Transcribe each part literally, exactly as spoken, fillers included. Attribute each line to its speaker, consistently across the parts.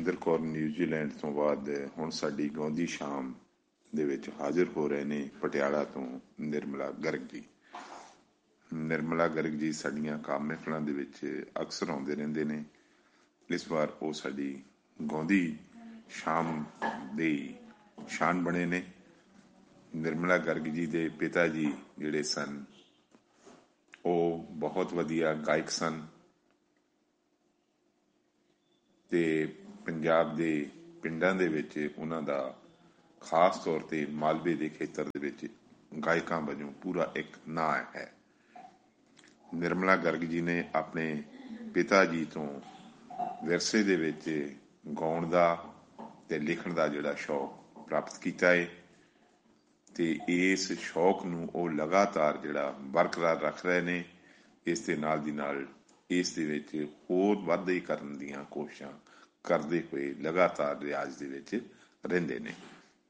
Speaker 1: Harjinder Kaur New Zealand ਤੋਂ ਬਾਅਦ ਹੁਣ ਸਾਡੀ ਗਾਉਂਦੀ ਸ਼ਾਮ ਦੇ ਵਿੱਚ ਹਾਜ਼ਰ ਹੋ ਰਹੇ ਨੇ ਪਟਿਆਲਾ ਤੋਂ ਨਿਰਮਲਾ ਗਰਗ ਜੀ। ਨਿਰਮਲਾ ਗਰਗ ਜੀ ਸਾਡੀਆਂ ਕਾਮ ਮਹਿਫਲਾਂ ਦੇ ਵਿੱਚ ਅਕਸਰ ਆਉਂਦੇ ਰਹਿੰਦੇ ਨੇ। ਇਸ ਵਾਰ ਉਹ ਸਾਡੀ ਗਾਉਂਦੀ ਸ਼ਾਮ ਦੀ ਸ਼ਾਨ ਬਣੇ ਨੇ। ਨਿਰਮਲਾ ਗਰਗ ਜੀ ਦੇ ਪਿਤਾ ਜੀ ਜਿਹੜੇ ਸਨ ਉਹ ਬਹੁਤ ਵਧੀਆ ਗਾਇਕ ਸਨ ਤੇ ਪੰਜਾਬ ਦੇ ਪਿੰਡਾਂ ਦੇ ਵਿੱਚ ਉਹਨਾਂ ਦਾ ਖਾਸ ਤੌਰ ਤੇ ਮਾਲਵੇ ਦੇ ਖੇਤਰ ਦੇ ਵਿੱਚ ਗਾਇਕਾਂ ਵਜੋਂ ਪੂਰਾ ਇੱਕ ਨਾਂ ਹੈ। ਨਿਰਮਲਾ ਗਰਗ ਜੀ ਨੇ ਆਪਣੇ ਪਿਤਾ ਜੀ ਤੋਂ ਵਿਰਸੇ ਦੇ ਵਿੱਚ ਗਾਉਣ ਦਾ ਤੇ ਲਿਖਣ ਦਾ ਜਿਹੜਾ ਸ਼ੌਕ ਪ੍ਰਾਪਤ ਕੀਤਾ ਹੈ ਤੇ ਇਸ ਸ਼ੌਕ ਨੂੰ ਉਹ ਲਗਾਤਾਰ ਜਿਹੜਾ ਬਰਕਰਾਰ ਰੱਖ ਰਹੇ ਨੇ। ਇਸ ਦੇ ਨਾਲ ਦੀ ਨਾਲ ਇਸ ਦੇ ਵਿੱਚ ਹੋਰ ਵਾਧੇ ਹੀ ਕਰਨ ਦੀਆਂ ਕੋਸ਼ਿਸ਼ਾਂ ਕਰਦੇ ਹੋਏ ਲਗਾਤਾਰ ਰਿਆਜ਼ ਦੇ ਵਿੱਚ ਰਹਿੰਦੇ ਨੇ।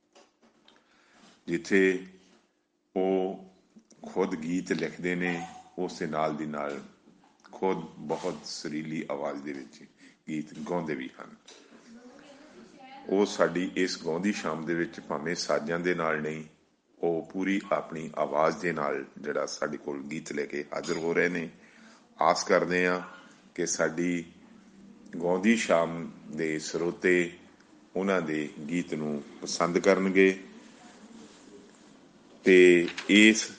Speaker 1: ਜਿੱਥੇ ਉਹ ਖੁਦ ਗੀਤ ਲਿਖਦੇ ਨੇ ਉਸ ਦੇ ਨਾਲ ਦੀ ਨਾਲ ਖੁਦ ਬਹੁਤ ਸੁਰੀਲੀ ਆਵਾਜ਼ ਦੇ ਵਿੱਚ ਗੀਤ ਗਾਉਂਦੇ ਵੀ ਹਨ। ਉਹ ਸਾਡੀ ਇਸ ਗਾਉਂਦੀ ਸ਼ਾਮ ਦੇ ਵਿੱਚ ਭਾਵੇਂ ਸਾਜ਼ਾਂ ਦੇ ਨਾਲ ਨਹੀਂ, ਉਹ ਪੂਰੀ ਆਪਣੀ ਆਵਾਜ਼ ਦੇ ਨਾਲ ਜਿਹੜਾ ਸਾਡੇ ਕੋਲ ਗੀਤ ਲੈ ਕੇ ਹਾਜ਼ਰ ਹੋ ਰਹੇ ਨੇ। ਆਸ ਕਰਦੇ ਹਾਂ ਕਿ ਸਾਡੀ ਗਾਉਂਦੀ ਸ਼ਾਮ ਦੇ ਸਰੋਤੇ ਉਹਨਾਂ ਦੇ ਗੀਤ ਨੂੰ ਪਸੰਦ ਕਰਨਗੇ ਤੇ ਇਸ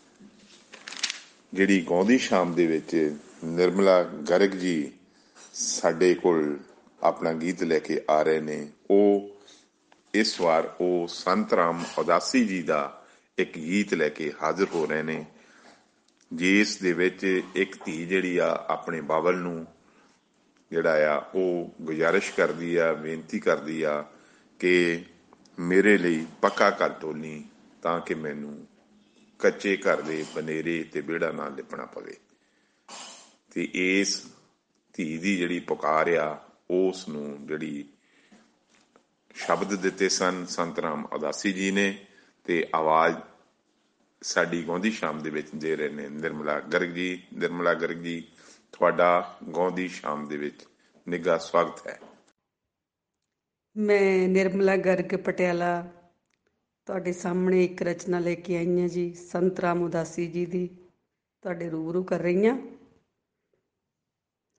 Speaker 1: ਜਿਹੜੀ ਗਾਉਂਦੀ ਸ਼ਾਮ ਦੇ ਵਿੱਚ ਨਿਰਮਲਾ ਗਰਗ ਜੀ ਸਾਡੇ ਕੋਲ ਆਪਣਾ ਗੀਤ ਲੈ ਕੇ ਆ ਰਹੇ ਨੇ। ਉਹ ਇਸ ਵਾਰ ਉਹ ਸੰਤ ਰਾਮ ਉਦਾਸੀ ਜੀ ਦਾ ਇੱਕ ਗੀਤ ਲੈ ਕੇ ਹਾਜ਼ਰ ਹੋ ਰਹੇ ਨੇ, ਜਿਸ ਦੇ ਵਿੱਚ ਇੱਕ ਧੀ ਜਿਹੜੀ ਆ ਆਪਣੇ ਬਾਬਲ ਨੂੰ ਜਿਹੜਾ ਆ ਉਹ ਗੁਜ਼ਾਰਿਸ਼ ਕਰਦੀ ਆ, ਬੇਨਤੀ ਕਰਦੀ ਆ ਕਿ ਮੇਰੇ ਲਈ ਪੱਕਾ ਘਰ ਢੋਲੀ ਤਾਂ ਕਿ ਮੈਨੂੰ ਕੱਚੇ ਘਰ ਦੇ ਬਨੇਰੇ ਤੇ ਵਿਹੜਾ ਨਾ ਲਿਪਣਾ ਪਵੇ। ਤੇ ਇਸ ਧੀ ਦੀ ਜਿਹੜੀ ਪੁਕਾਰ ਆ ਉਸ ਨੂੰ ਜਿਹੜੀ ਸ਼ਬਦ ਦਿੱਤੇ ਸਨ ਸੰਤ ਰਾਮ ਉਦਾਸੀ ਜੀ ਨੇ ਤੇ ਆਵਾਜ਼ ਸਾਡੀ ਗਾਉਂਦੀ ਸ਼ਾਮ ਦੇ ਵਿੱਚ ਦੇ ਰਹੇ ਨੇ ਨਿਰਮਲਾ ਗਰਗ ਜੀ। ਨਿਰਮਲਾ ਗਰਗ ਜੀ, ਤੁਹਾਡਾ ਗਾਉਂਦੀ ਸ਼ਾਮ ਦੇ ਵਿੱਚ ਨਿੱਘਾ ਸਵਾਗਤ ਹੈ।
Speaker 2: ਮੈਂ ਨਿਰਮਲਾ ਗਰਗ ਪਟਿਆਲਾ ਤੁਹਾਡੇ ਸਾਹਮਣੇ ਇੱਕ ਰਚਨਾ ਲੈ ਕੇ ਆਈ ਹਾਂ ਜੀ, ਸੰਤ ਰਾਮ ਉਦਾਸੀ ਜੀ ਦੀ ਤੁਹਾਡੇ ਰੂਬਰੂ ਕਰ ਰਹੀ ਹਾਂ।